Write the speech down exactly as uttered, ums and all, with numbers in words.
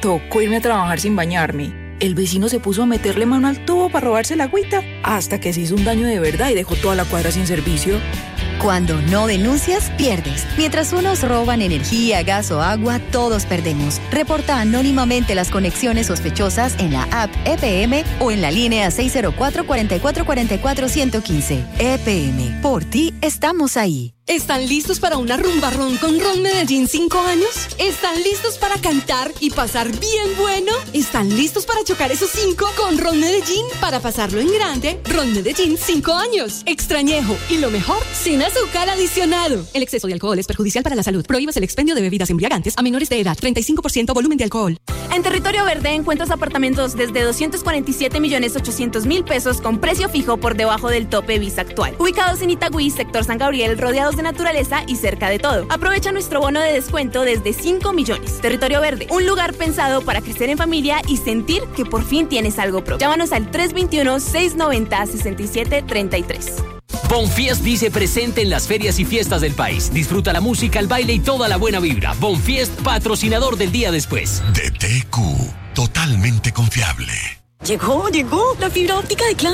Tocó irme a trabajar sin bañarme. El vecino se puso a meterle mano al tubo para robarse la agüita, hasta que se hizo un daño de verdad y dejó toda la cuadra sin servicio. Cuando no denuncias, pierdes. Mientras unos roban energía, gas o agua, todos perdemos. Reporta anónimamente las conexiones sospechosas en la app E P M o en la línea seis cero cuatro, cuatro cuatro cuatro cuatro, uno uno cinco. E P M, por ti estamos ahí. ¿Están listos para una rumba ron con Ron Medellín cinco años? ¿Están listos para cantar y pasar bien bueno? ¿Están listos para chocar esos cinco con Ron Medellín? Para pasarlo en grande, Ron Medellín cinco años. Extrañejo y lo mejor, sin azúcar adicionado. El exceso de alcohol es perjudicial para la salud. Prohíbas el expendio de bebidas embriagantes a menores de edad. treinta y cinco por ciento volumen de alcohol. En Territorio Verde encuentras apartamentos desde doscientos cuarenta y siete millones ochocientos mil pesos con precio fijo por debajo del tope Visa actual. Ubicados en Itagüí, sector San Gabriel, rodeados de naturaleza y cerca de todo. Aprovecha nuestro bono de descuento desde cinco millones. Territorio Verde, un lugar pensado para crecer en familia y sentir que por fin tienes algo propio. Llámanos al tres dos uno, seis nueve cero, seis siete tres tres. Bonfiest dice presente en las ferias y fiestas del país. Disfruta la música, el baile y toda la buena vibra. Bonfiest, patrocinador del día después. D T Q, totalmente confiable. Llegó, llegó la fibra óptica de Claro.